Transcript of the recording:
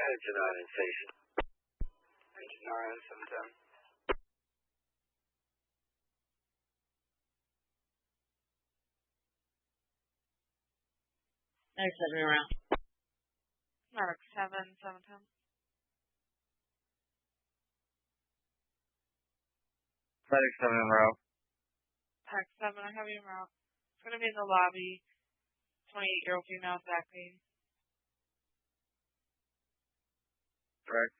Engine 9 in station. Engine 9, 710. Medic 7 around. Medic 7, 710. Medic 7 in row. Pack 7, I have you en route. It's going to be in the lobby. 28-year-old female with back pain. Correct.